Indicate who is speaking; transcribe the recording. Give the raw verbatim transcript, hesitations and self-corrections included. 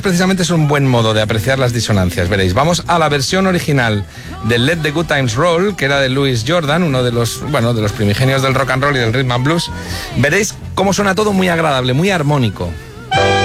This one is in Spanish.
Speaker 1: precisamente es un buen modo de apreciar las disonancias, veréis. Vamos a la versión original de Let the Good Times Roll, que era de Louis Jordan, uno de los, bueno, de los primigenios del rock and roll y del rhythm and blues. Veréis cómo suena todo muy agradable, muy armónico.